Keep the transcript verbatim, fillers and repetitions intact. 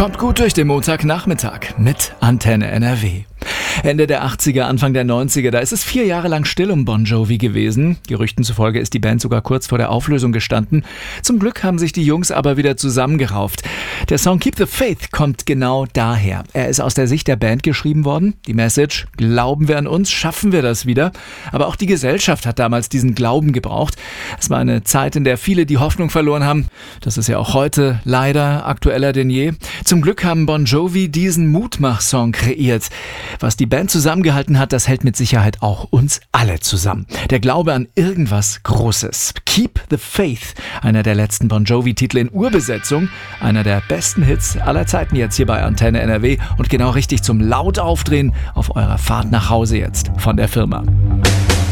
Kommt gut durch den Montagnachmittag mit Antenne N R W. Ende der achtziger, Anfang der neunziger, da ist es vier Jahre lang still um Bon Jovi gewesen. Gerüchten zufolge ist die Band sogar kurz vor der Auflösung gestanden. Zum Glück haben sich die Jungs aber wieder zusammengerauft. Der Song Keep the Faith kommt genau daher. Er ist aus der Sicht der Band geschrieben worden. Die Message: Glauben wir an uns, schaffen wir das wieder. Aber auch die Gesellschaft hat damals diesen Glauben gebraucht. Es war eine Zeit, in der viele die Hoffnung verloren haben. Das ist ja auch heute leider aktueller denn je. Zum Glück haben Bon Jovi diesen Mutmach-Song kreiert. Was die Band zusammengehalten hat, das hält mit Sicherheit auch uns alle zusammen. Der Glaube an irgendwas Großes. Keep the Faith, einer der letzten Bon Jovi-Titel in Urbesetzung, einer der besten Hits aller Zeiten jetzt hier bei Antenne N R W und genau richtig zum laut aufdrehen auf eurer Fahrt nach Hause jetzt von der Firma.